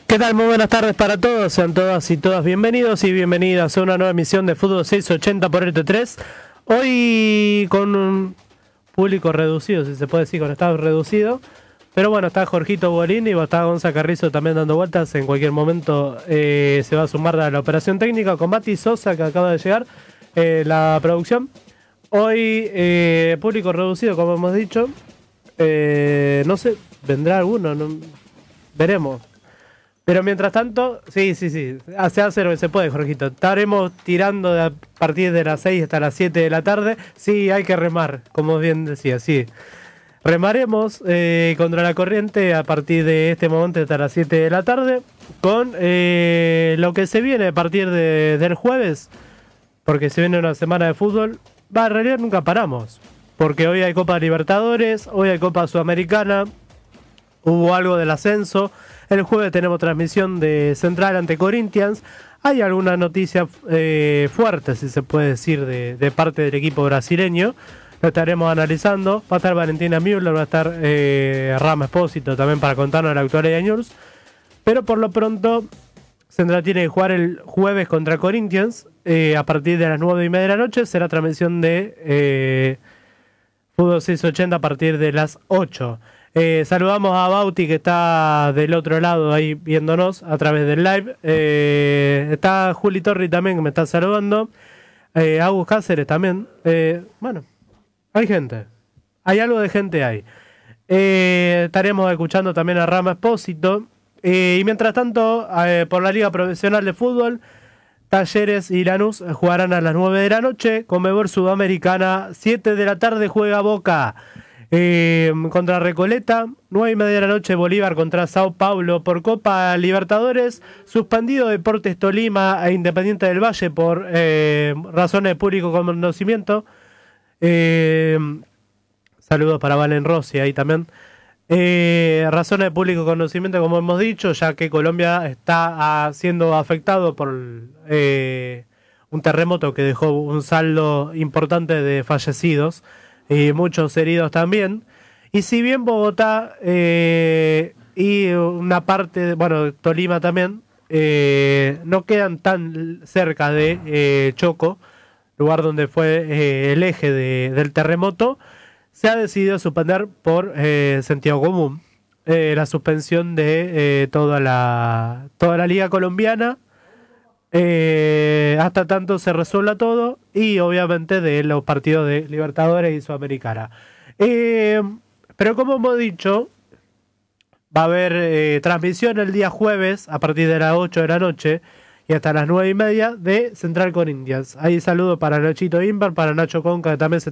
¿Qué tal? Muy buenas tardes para todos, sean todas y todas bienvenidos y bienvenidas a una nueva emisión de Fútbol 680 por RT3. Hoy con un público reducido, si se puede decir, con estado reducido. Pero bueno, está Jorgito Bolini y está Gonza Carrizo también dando vueltas. En cualquier momento se va a sumar a la operación técnica con Mati Sosa, que acaba de llegar, la producción. Hoy público reducido, como hemos dicho. No sé, vendrá alguno, no, veremos. Pero mientras tanto, sí, se hace lo que se puede, Jorgito. Estaremos tirando a partir de las 6 hasta las 7 de la tarde. Sí, hay que remar, como bien decía, sí. Remaremos contra la corriente a partir de este momento hasta las 7 de la tarde con lo que se viene a partir del jueves, porque se viene una semana de fútbol. En realidad nunca paramos, porque hoy hay Copa Libertadores, hoy hay Copa Sudamericana, hubo algo del ascenso. El jueves tenemos transmisión de Central ante Corinthians. Hay alguna noticia fuerte, si se puede decir, de parte del equipo brasileño. Lo estaremos analizando. Va a estar Valentina Müller, va a estar Rama Espósito también para contarnos la actualidad de News. Pero por lo pronto, Central tiene que jugar el jueves contra Corinthians. A partir de las 9:30 de la noche será transmisión de Fútbol 680 a partir de las 8. Saludamos a Bauti, que está del otro lado ahí viéndonos a través del live. Está Juli Torri también, que me está saludando. Agus Cáceres también. Bueno, hay gente. Hay algo de gente ahí. Estaremos escuchando también a Rama Espósito. Y mientras tanto, por la Liga Profesional de Fútbol, Talleres y Lanús jugarán a las 9 de la noche. Conmebol Sudamericana, 7 de la tarde juega Boca contra Recoleta. 9:30 de la noche Bolívar contra Sao Paulo por Copa Libertadores. Suspendido Deportes Tolima e Independiente del Valle por razones de público conocimiento. Saludos para Valen Rossi ahí también. Razones de público conocimiento, como hemos dicho, ya que Colombia está siendo afectado por un terremoto que dejó un saldo importante de fallecidos y muchos heridos también. Y si bien Bogotá y una parte, bueno, Tolima también, no quedan tan cerca de Choco, lugar donde fue el eje del terremoto, se ha decidido suspender por sentido común la suspensión de toda la liga colombiana hasta tanto se resuelva todo, y obviamente de los partidos de Libertadores y Sudamericana. Pero como hemos dicho, va a haber transmisión el día jueves a partir de las 8 de la noche y hasta las 9:30 de Central Corinthians. Ahí saludo para Nachito Inver, para Nacho Conca, que también se